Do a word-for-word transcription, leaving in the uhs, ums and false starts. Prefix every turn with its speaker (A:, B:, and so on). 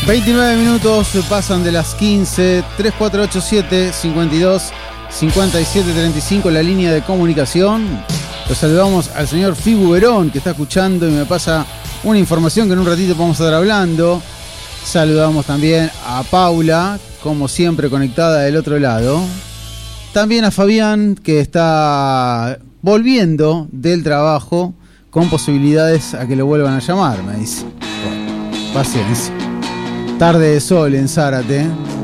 A: veintinueve minutos pasan de las quince. Tres cuatro ocho siete, cinco dos, cinco siete tres cinco, la línea de comunicación. Los saludamos al señor Fibu Verón, que está escuchando y me pasa una información que en un ratito vamos a estar hablando. Saludamos también a Paula, como siempre conectada del otro lado. También a Fabián, que está volviendo del trabajo con posibilidades a que lo vuelvan a llamar, me dice. Bueno, paciencia. Tarde de sol en Zárate.